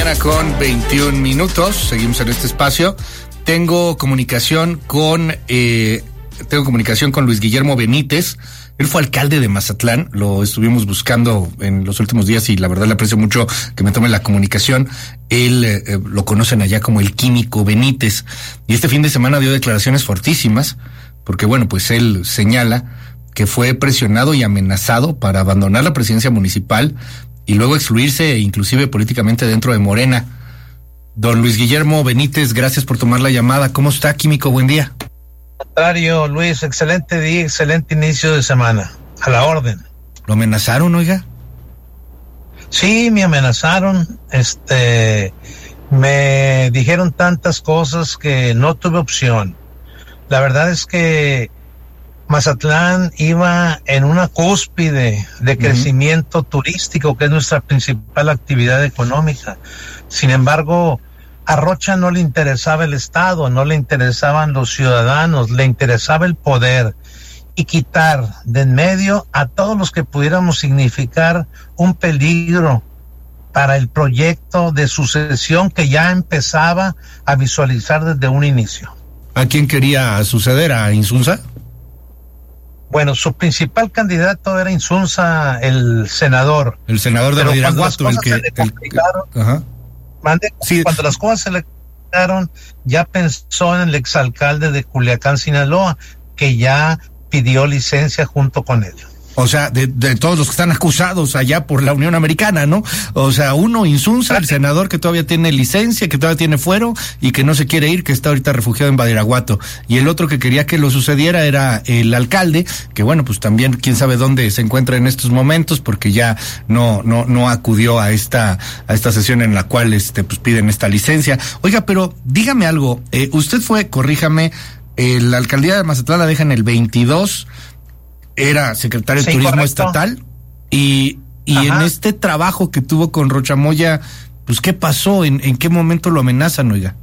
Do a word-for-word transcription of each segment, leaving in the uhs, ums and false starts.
Con veintiún minutos, seguimos en este espacio. Tengo comunicación con eh, tengo comunicación con Luis Guillermo Benítez. Él fue alcalde de Mazatlán, lo estuvimos buscando en los últimos días y la verdad le aprecio mucho que me tome la comunicación. Él eh, lo conocen allá como el Químico Benítez, y este fin de semana dio declaraciones fortísimas, porque bueno, pues él señala que fue presionado y amenazado para abandonar la presidencia municipal y luego excluirse inclusive políticamente dentro de Morena. Don Luis Guillermo Benítez, gracias por tomar la llamada. ¿Cómo está, Químico? Buen día. Contrario, Luis, excelente día, excelente inicio de semana. A la orden. ¿Lo amenazaron, oiga? Sí, me amenazaron. Este, me dijeron tantas cosas que no tuve opción. La verdad es que Mazatlán iba en una cúspide de crecimiento uh-huh. turístico, que es nuestra principal actividad económica. Sin embargo, a Rocha no le interesaba el Estado, no le interesaban los ciudadanos, le interesaba el poder y quitar de en medio a todos los que pudiéramos significar un peligro para el proyecto de sucesión que ya empezaba a visualizar desde un inicio. ¿A quién quería suceder? ¿A Insunza? Bueno, su principal candidato era Insunza, el senador. El senador de Badiraguato, el que... Se le complicaron, el, ajá. Mande, sí. Cuando las cosas se le complicaron, ya pensó en el exalcalde de Culiacán, Sinaloa, que ya pidió licencia junto con ellos. O sea, de, de todos los que están acusados allá por la Unión Americana, ¿no? O sea, uno, Insunza, el senador que todavía tiene licencia, que todavía tiene fuero y que no se quiere ir, que está ahorita refugiado en Badiraguato. Y el otro que quería que lo sucediera era el alcalde, que bueno, pues también quién sabe dónde se encuentra en estos momentos, porque ya no no no acudió a esta a esta sesión en la cual este pues piden esta licencia. Oiga, pero dígame algo, eh, usted fue, corríjame, eh, la alcaldía de Mazatlán la deja en el veintidós, era secretario de sí, Turismo correcto. Estatal, y, y en este trabajo que tuvo con Rocha Moya, pues ¿qué pasó? ¿En, en qué momento lo amenazan, oiga?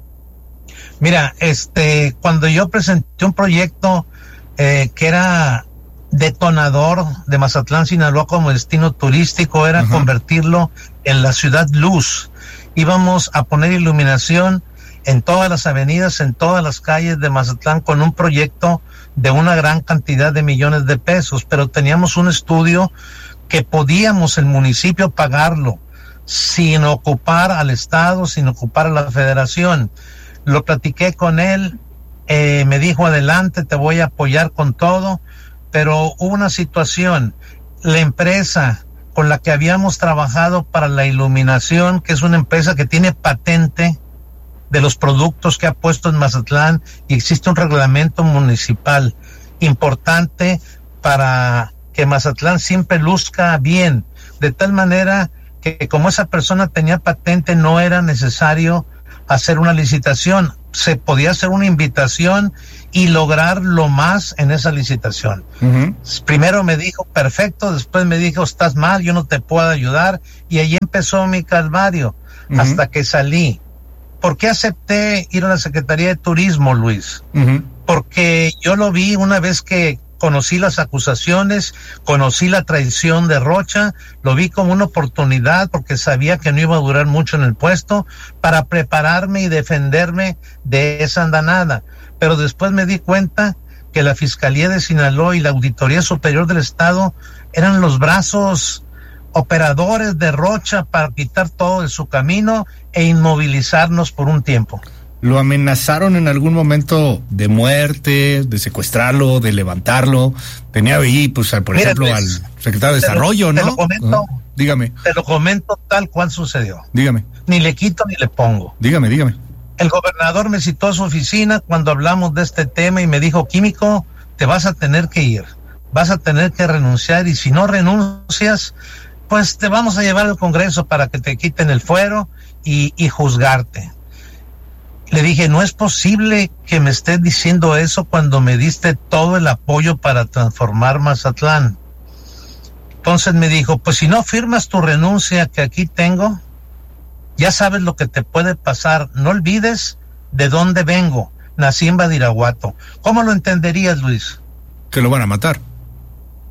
Mira, este, cuando yo presenté un proyecto eh, que era detonador de Mazatlán, Sinaloa como destino turístico, era Ajá. convertirlo en la ciudad luz. Íbamos a poner iluminación en todas las avenidas, en todas las calles de Mazatlán, con un proyecto de una gran cantidad de millones de pesos, pero teníamos un estudio que podíamos el municipio pagarlo sin ocupar al Estado, sin ocupar a la Federación. Lo platiqué con él, eh, me dijo adelante, te voy a apoyar con todo, pero hubo una situación, la empresa con la que habíamos trabajado para la iluminación, que es una empresa que tiene patente de los productos que ha puesto en Mazatlán, y existe un reglamento municipal importante para que Mazatlán siempre luzca bien, de tal manera que como esa persona tenía patente no era necesario hacer una licitación, se podía hacer una invitación y lograr lo más en esa licitación. Uh-huh. Primero me dijo perfecto, después me dijo estás mal, yo no te puedo ayudar, y ahí empezó mi calvario uh-huh. hasta que salí. ¿Por qué acepté ir a la Secretaría de Turismo, Luis? Uh-huh. Porque yo lo vi una vez que conocí las acusaciones, conocí la traición de Rocha, lo vi como una oportunidad porque sabía que no iba a durar mucho en el puesto para prepararme y defenderme de esa andanada. Pero después me di cuenta que la Fiscalía de Sinaloa y la Auditoría Superior del Estado eran los brazos operadores de Rocha para quitar todo de su camino e inmovilizarnos por un tiempo. ¿Lo amenazaron en algún momento de muerte, de secuestrarlo, de levantarlo? Tenía ahí, pues, por Mira, ejemplo, pues, al secretario de Desarrollo, lo, ¿no? Te lo comento, uh-huh. Dígame. Te lo comento tal cual sucedió. Dígame. Ni le quito ni le pongo. Dígame, dígame. El gobernador me citó a su oficina cuando hablamos de este tema y me dijo, Químico, te vas a tener que ir, vas a tener que renunciar, y si no renuncias, pues te vamos a llevar al Congreso para que te quiten el fuero y, y juzgarte. Le dije, no es posible que me estés diciendo eso cuando me diste todo el apoyo para transformar Mazatlán. Entonces me dijo, pues si no firmas tu renuncia que aquí tengo, ya sabes lo que te puede pasar. No olvides de dónde vengo. Nací en Badiraguato. ¿Cómo lo entenderías, Luis? Que lo van a matar.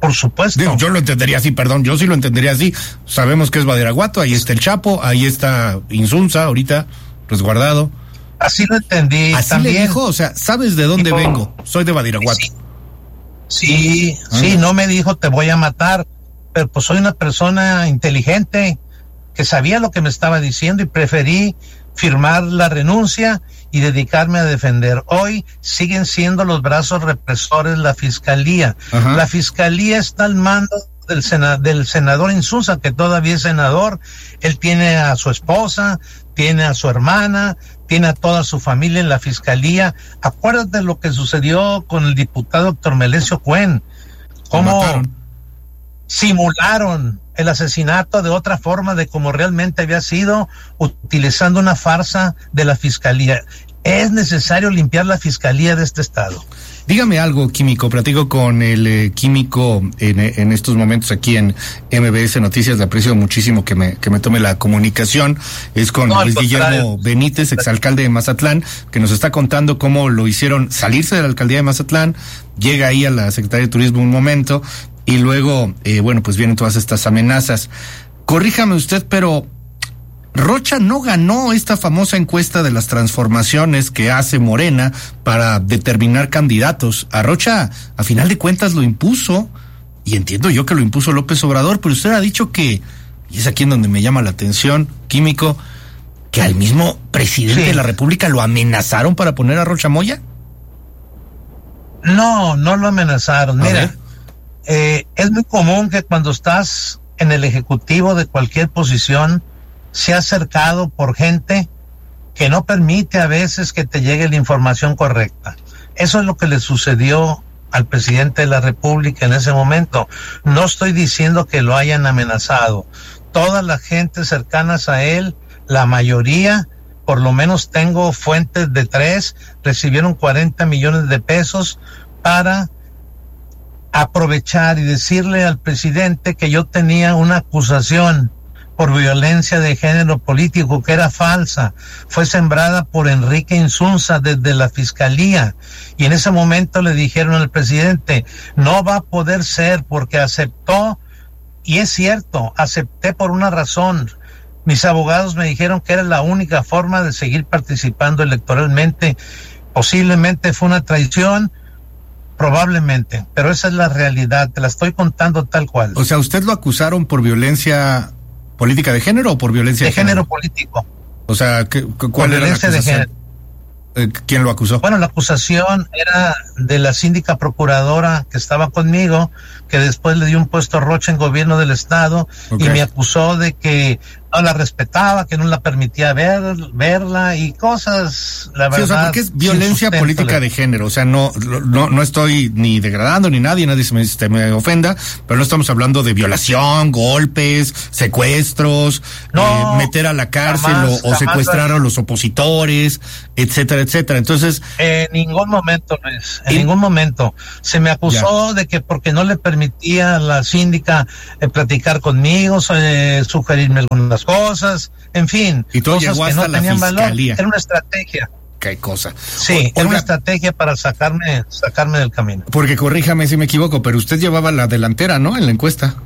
Por supuesto. Digo, yo lo entendería así, perdón, yo sí lo entendería así. Sabemos que es Badiraguato, ahí está el Chapo, ahí está Insunza, ahorita resguardado. Así lo entendí. Así también. le dijo, o sea, ¿sabes de dónde Tipo, vengo? Soy de Badiraguato. Sí, sí, Ah. sí, no me dijo te voy a matar, pero pues soy una persona inteligente que sabía lo que me estaba diciendo y preferí firmar la renuncia y dedicarme a defender. Hoy siguen siendo los brazos represores la fiscalía. Ajá. La fiscalía está al mando del, sena, del senador Insunza, que todavía es senador. Él tiene a su esposa, tiene a su hermana, tiene a toda su familia en la fiscalía. Acuérdate lo que sucedió con el diputado Héctor Melesio Cuen, cómo simularon el asesinato de otra forma de como realmente había sido, utilizando una farsa de la fiscalía. Es necesario limpiar la fiscalía de este estado. Dígame algo, químico. Platico con el eh, químico en, en estos momentos aquí en M B S Noticias. Le aprecio muchísimo que me que me tome la comunicación. Es con No, Luis Guillermo Benítez, exalcalde de Mazatlán, que nos está contando cómo lo hicieron salirse de la alcaldía de Mazatlán. Llega ahí a la Secretaría de Turismo un momento y luego, eh, bueno, pues vienen todas estas amenazas. Corríjame usted, pero Rocha no ganó esta famosa encuesta de las transformaciones que hace Morena para determinar candidatos. A Rocha, a final de cuentas, lo impuso, y entiendo yo que lo impuso López Obrador, pero usted ha dicho que, y es aquí en donde me llama la atención, químico, que al mismo presidente sí. de la República lo amenazaron para poner a Rocha Moya. No, no lo amenazaron. A Mira, eh, es muy común que cuando estás en el ejecutivo de cualquier posición, se ha acercado por gente que no permite a veces que te llegue la información correcta. Eso es lo que le sucedió al presidente de la República en ese momento. No estoy diciendo que lo hayan amenazado. Toda la gente cercanas a él, la mayoría, por lo menos tengo fuentes de tres, recibieron cuarenta millones de pesos para aprovechar y decirle al presidente que yo tenía una acusación por violencia de género político que era falsa, fue sembrada por Enrique Insunza desde la fiscalía, y en ese momento le dijeron al presidente, no va a poder ser porque aceptó, y es cierto, acepté por una razón. Mis abogados me dijeron que era la única forma de seguir participando electoralmente. Posiblemente fue una traición, probablemente, pero esa es la realidad, te la estoy contando tal cual. O sea, ¿usted lo acusaron por violencia política de género o por violencia de, de género? género político. O sea, ¿qué, ¿cuál por era violencia la acusación? De género. Eh, ¿Quién lo acusó? Bueno, la acusación era de la síndica procuradora que estaba conmigo, que después le dio un puesto a Rocha en gobierno del estado, okay. y me acusó de que no la respetaba, que no la permitía ver, verla y cosas, la verdad. Sí, o sea, porque es violencia política de género, o sea, no, no, no estoy ni degradando ni nadie, nadie se me, se me ofenda, pero no estamos hablando de violación, golpes, secuestros, no, eh, meter a la cárcel jamás, o, o secuestrar a los opositores, etcétera, etcétera. Entonces, en ningún momento, Luis, en ¿y? ningún momento se me acusó ya. de que porque no le permitía a la síndica eh, platicar conmigo, eh, sugerirme algunas cosas, en fin, y todo cosas llegó que hasta no la tenían fiscalía. valor. Era una estrategia. Qué cosa. Sí, o, era oiga, una estrategia para sacarme, sacarme del camino. Porque corríjame si me equivoco, pero usted llevaba la delantera, ¿no? En la encuesta.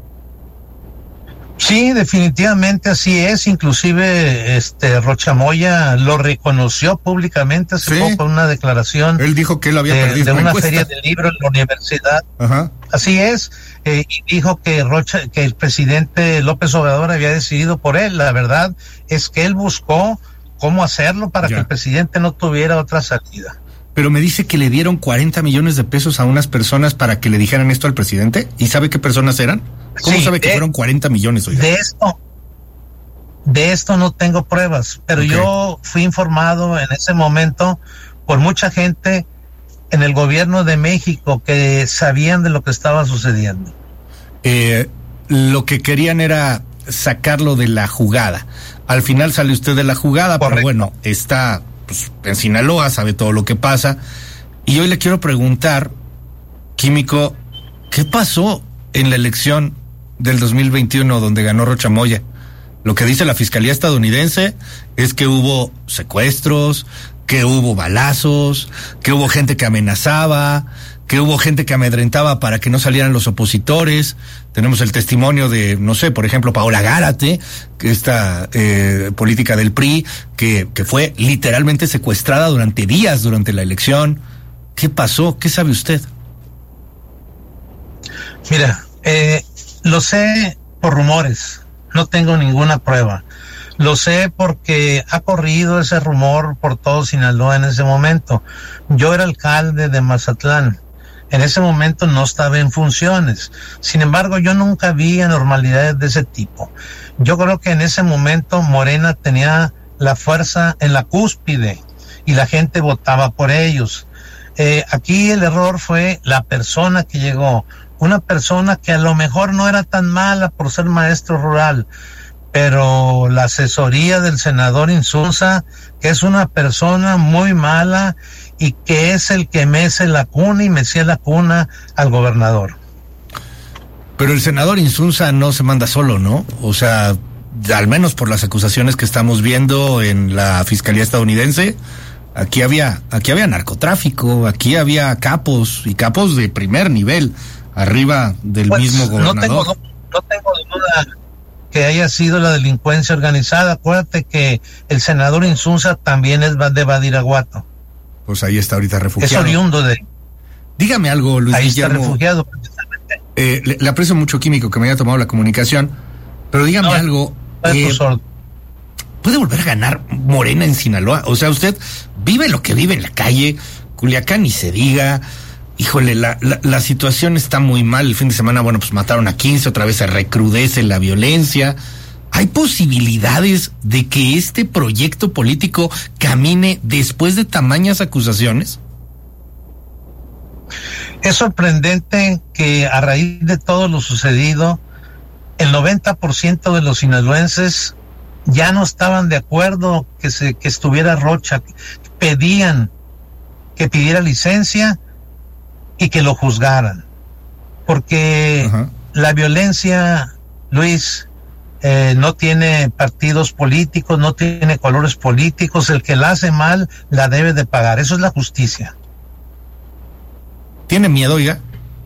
Sí, definitivamente así es. Inclusive, este Rocha Moya lo reconoció públicamente hace sí. poco en una declaración. Él dijo que él había de, perdido de una encuesta. feria de libros en la universidad. Ajá. Así es. Eh, y dijo que Rocha, que el presidente López Obrador había decidido por él. La verdad es que él buscó cómo hacerlo para ya. que el presidente no tuviera otra salida. Pero me dice que le dieron cuarenta millones de pesos a unas personas para que le dijeran esto al presidente. ¿Y sabe qué personas eran? ¿Cómo sí, sabe que de, fueron cuarenta millones? Oiga? De esto, de esto no tengo pruebas, pero okay. yo fui informado en ese momento por mucha gente en el gobierno de México que sabían de lo que estaba sucediendo. Eh, lo que querían era sacarlo de la jugada. Al final sale usted de la jugada, correcto. Pero bueno, está pues, en Sinaloa, sabe todo lo que pasa. Y hoy le quiero preguntar, químico, ¿qué pasó en la elección del dos mil veintiuno donde ganó Rocha Moya? Lo que dice la Fiscalía estadounidense es que hubo secuestros, que hubo balazos, que hubo gente que amenazaba, que hubo gente que amedrentaba para que no salieran los opositores. Tenemos el testimonio de, no sé, por ejemplo, Paola Gárate, que esta eh, política del P R I, que, que fue literalmente secuestrada durante días durante la elección. ¿Qué pasó? ¿Qué sabe usted? Mira, eh, lo sé por rumores, no tengo ninguna prueba. Lo sé porque ha corrido ese rumor por todo Sinaloa en ese momento. Yo era alcalde de Mazatlán. En ese momento no estaba en funciones. Sin embargo, yo nunca vi anormalidades de ese tipo. Yo creo que en ese momento Morena tenía la fuerza en la cúspide y la gente votaba por ellos. Eh, aquí el error fue la persona que llegó. Una persona que a lo mejor no era tan mala por ser maestro rural, pero la asesoría del senador Insunza, que es una persona muy mala y que es el que mece la cuna y mecía la cuna al gobernador. Pero el senador Insunza no se manda solo, ¿no? O sea, al menos por las acusaciones que estamos viendo en la Fiscalía estadounidense, aquí había, aquí había narcotráfico, aquí había capos y capos de primer nivel, arriba del pues, mismo gobernador. No tengo, no tengo duda que haya sido la delincuencia organizada. Acuérdate que el senador Insunza también es de Badiraguato. Pues ahí está ahorita refugiado. Es oriundo de... Dígame algo, Luis ahí Guillermo. Está refugiado precisamente. Eh, le, le aprecio mucho, Químico, que me haya tomado la comunicación, pero dígame no, algo. Eh, ¿Puede volver a ganar Morena en Sinaloa? O sea, usted vive lo que vive en la calle, Culiacán ni se diga. Híjole, la, la, la situación está muy mal. El fin de semana, bueno, pues mataron a quince, otra vez se recrudece la violencia. ¿Hay posibilidades de que este proyecto político camine después de tamañas acusaciones? Es sorprendente que a raíz de todo lo sucedido, el noventa por ciento de los sinaloenses ya no estaban de acuerdo que se que estuviera Rocha, pedían que pidiera licencia y que lo juzgaran, porque uh-huh. la violencia, Luis, eh, no tiene partidos políticos, no tiene colores políticos. El que la hace mal la debe de pagar. Eso es la justicia. ¿Tiene miedo ya?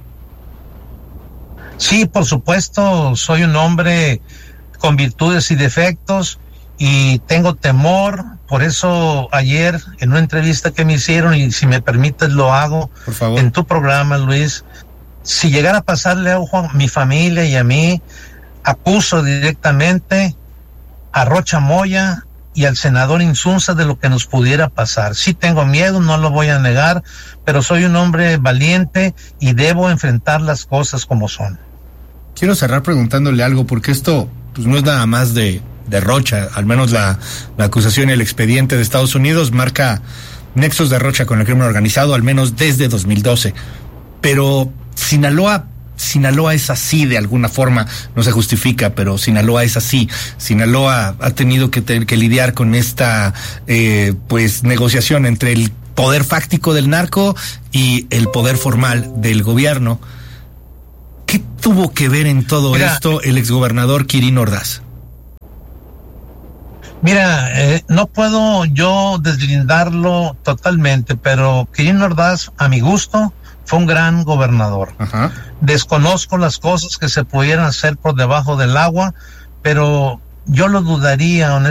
Sí, por supuesto. Soy un hombre con virtudes y defectos y tengo temor. Por eso ayer en una entrevista que me hicieron, y si me permites lo hago por favor, en tu programa, Luis, si llegara a pasarle a mi familia y a mí, acuso directamente a Rocha Moya y al senador Insunza de lo que nos pudiera pasar. Sí tengo miedo, no lo voy a negar, pero soy un hombre valiente y debo enfrentar las cosas como son. Quiero cerrar preguntándole algo, porque esto pues no es nada más de de Rocha, al menos la, la acusación y el expediente de Estados Unidos marca nexos de Rocha con el crimen organizado, al menos desde dos mil doce. Pero Sinaloa, Sinaloa es así de alguna forma, no se justifica, pero Sinaloa es así. Sinaloa ha tenido que tener que lidiar con esta eh, pues negociación entre el poder fáctico del narco y el poder formal del gobierno. ¿Qué tuvo que ver en todo Mira, esto el exgobernador Quirino Ordaz? Mira, eh, no puedo yo deslindarlo totalmente, pero Quirino Ordaz, a mi gusto, fue un gran gobernador. Ajá. Desconozco las cosas que se pudieran hacer por debajo del agua, pero yo lo dudaría, honestamente.